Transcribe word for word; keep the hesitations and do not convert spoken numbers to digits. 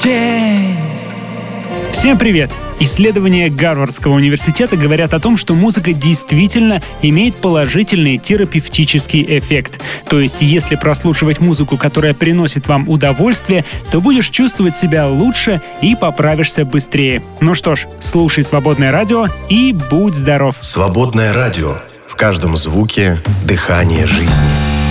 День. Всем привет! Исследования Гарвардского университета говорят о том, что музыка действительно имеет положительный терапевтический эффект. То есть, если прослушивать музыку, которая приносит вам удовольствие, то будешь чувствовать себя лучше и поправишься быстрее. Ну что ж, слушай «Свободное радио» и будь здоров! «Свободное радио». В каждом звуке дыхание жизни.